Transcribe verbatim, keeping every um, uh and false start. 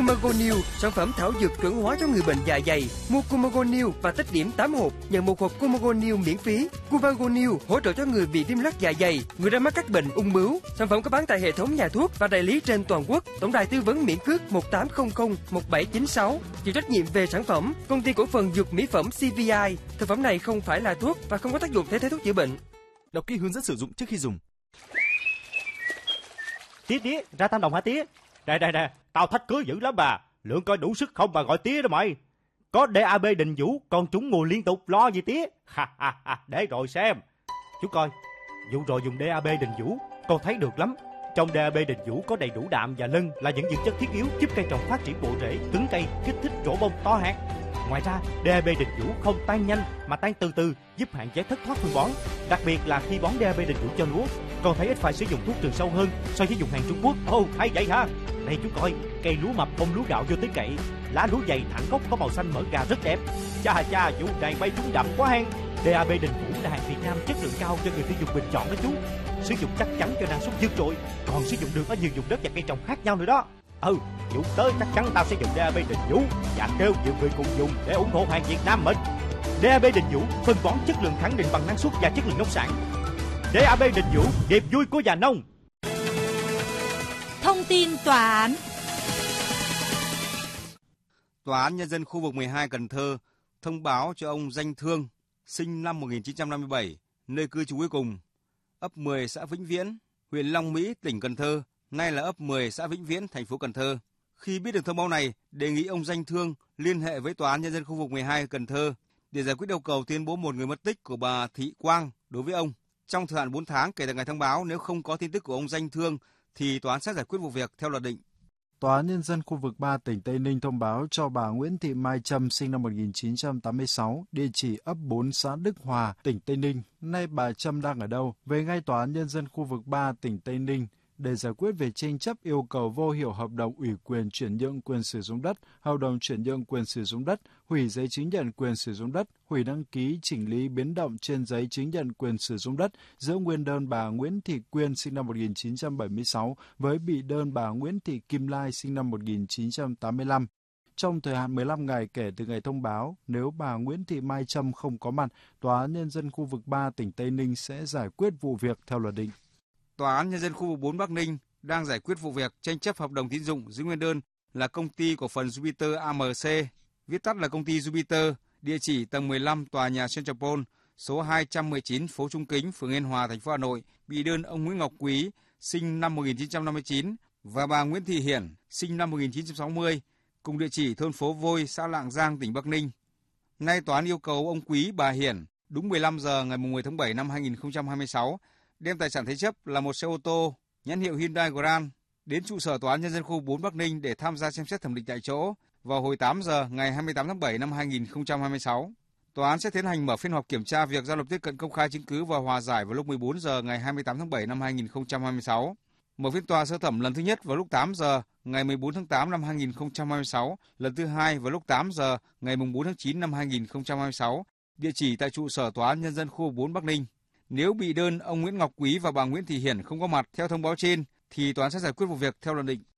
Cumago New, sản phẩm thảo dược chuẩn hóa cho người bệnh dạ dày. Mua Cumago New và tích điểm tám hộp, nhận một hộp Cumago New miễn phí. Cumago New hỗ trợ cho người bị viêm lết dạ dày, người đang mắc các bệnh ung bướu. Sản phẩm có bán tại hệ thống nhà thuốc và đại lý trên toàn quốc. Tổng đài tư vấn miễn cước một tám không không một bảy chín sáu. Chịu trách nhiệm về sản phẩm, Công ty cổ phần dược mỹ phẩm xê vê i. Thực phẩm này không phải là thuốc và không có tác dụng thay thế thuốc chữa bệnh. Đọc kỹ hướng dẫn sử dụng trước khi dùng. Tía tía, ra Tam Đồng hả tía? Đây đây nè, tao thách cưới dữ lắm bà. Lượng coi đủ sức không mà gọi tía đó mày. Có đê a bê Đình Vũ, con chúng ngồi liên tục lo gì tía. Ha ha ha, để rồi xem. Chú coi, vụ rồi dùng đê a bê Đình Vũ, con thấy được lắm. Trong đê a bê Đình Vũ có đầy đủ đạm và lân là những dưỡng chất thiết yếu giúp cây trồng phát triển bộ rễ, cứng cây, kích thích rổ bông to hạt. Ngoài ra, đê a bê Đình Vũ không tan nhanh mà tan từ từ, giúp hạn chế thất thoát phân bón. Đặc biệt là khi bón đê a bê Đình Vũ cho lúa, con thấy ít phải sử dụng thuốc trừ sâu hơn so với dùng hàng Trung Quốc. Ồ, oh, hay vậy hả? Đây chú coi, cây lúa mập bông lúa gạo vô tới cậy, lá lúa dày thẳng gốc có màu xanh mỡ gà rất đẹp. Cha cha, vụ này bay trúng đậm quá hen. đê a bê Đình Vũ là hàng Việt Nam chất lượng cao cho người tiêu dùng bình chọn đó chú. Sử dụng chắc chắn cho năng suất vượt trội, còn sử dụng được ở nhiều vùng đất và cây trồng khác nhau nữa đó. Ừ, vụ tới chắc chắn tao sẽ dùng đê a bê Đình Vũ và kêu nhiều người cùng dùng để ủng hộ hàng Việt Nam mình. đê a bê Đình Vũ, phân bón chất lượng khẳng định bằng năng suất và chất lượng nông sản. đê a bê Đình Vũ, niềm vui của nhà nông. Thông tin tòa án. Tòa án Nhân dân khu vực mười hai Cần Thơ thông báo cho ông Danh Thương, sinh năm một nghìn chín trăm năm mươi bảy, nơi cư trú cuối cùng, ấp mười xã Vĩnh Viễn, huyện Long Mỹ, tỉnh Cần Thơ, nay là ấp mười xã Vĩnh Viễn, thành phố Cần Thơ. Khi biết được thông báo này, đề nghị ông Danh Thương liên hệ với Tòa án Nhân dân khu vực mười hai Cần Thơ để giải quyết yêu cầu tuyên bố một người mất tích của bà Thị Quang đối với ông. Trong thời hạn bốn tháng kể từ ngày thông báo, nếu không có tin tức của ông Danh Thương thì tòa án sẽ giải quyết vụ việc theo luật định. Tòa án Nhân dân khu vực ba tỉnh Tây Ninh thông báo cho bà Nguyễn Thị Mai Trâm sinh năm một nghìn chín trăm tám mươi sáu, địa chỉ ấp bốn xã Đức Hòa, tỉnh Tây Ninh. Nay bà Trâm đang ở đâu? Về ngay Tòa án Nhân dân khu vực ba tỉnh Tây Ninh để giải quyết về tranh chấp yêu cầu vô hiệu hợp đồng ủy quyền chuyển nhượng quyền sử dụng đất, hợp đồng chuyển nhượng quyền sử dụng đất, hủy giấy chứng nhận quyền sử dụng đất, hủy đăng ký chỉnh lý biến động trên giấy chứng nhận quyền sử dụng đất giữa nguyên đơn bà Nguyễn Thị Quyên sinh năm một nghìn chín trăm bảy mươi sáu với bị đơn bà Nguyễn Thị Kim Lai sinh năm một nghìn chín trăm tám mươi lăm. Trong thời hạn mười lăm ngày kể từ ngày thông báo, nếu bà Nguyễn Thị Mai Trâm không có mặt, Tòa án Nhân dân khu vực ba tỉnh Tây Ninh sẽ giải quyết vụ việc theo luật định. Tòa án Nhân dân khu vực bốn Bắc Ninh đang giải quyết vụ việc tranh chấp hợp đồng tín dụng giữ nguyên đơn là công ty cổ phần Jupiter a em xê, viết tắt là công ty Jupiter, địa chỉ tầng mười lăm tòa nhà Centropol, số hai trăm mười chín phố Trung Kính, phường Yên Hòa, thành phố Hà Nội, bị đơn ông Nguyễn Ngọc Quý, sinh năm một nghìn chín trăm năm mươi chín và bà Nguyễn Thị Hiển, sinh năm một nghìn chín trăm sáu mươi, cùng địa chỉ thôn Phố Vôi, xã Lạng Giang, tỉnh Bắc Ninh. Nay tòa án yêu cầu ông Quý, bà Hiển đúng mười lăm giờ ngày mười tháng bảy năm hai nghìn không trăm hai mươi sáu đem tài sản thế chấp là một xe ô tô nhãn hiệu Hyundai Grand đến trụ sở Tòa án Nhân dân khu bốn Bắc Ninh để tham gia xem xét thẩm định tại chỗ vào hồi tám giờ ngày hai mươi tám tháng bảy năm hai nghìn không trăm hai mươi sáu. Tòa án sẽ tiến hành mở phiên họp kiểm tra việc giao nộp tiếp cận công khai chứng cứ và hòa giải vào lúc mười bốn giờ ngày hai mươi tám tháng bảy năm hai nghìn không trăm hai mươi sáu. Mở phiên tòa sơ thẩm lần thứ nhất vào lúc tám giờ ngày mười bốn tháng tám năm hai nghìn không trăm hai mươi sáu, lần thứ hai vào lúc tám giờ ngày bốn tháng chín năm hai nghìn không trăm hai mươi sáu, địa chỉ tại trụ sở Tòa án Nhân dân khu bốn Bắc Ninh. Nếu bị đơn ông Nguyễn Ngọc Quý và bà Nguyễn Thị Hiển không có mặt theo thông báo trên, thì tòa án sẽ giải quyết vụ việc theo luật định.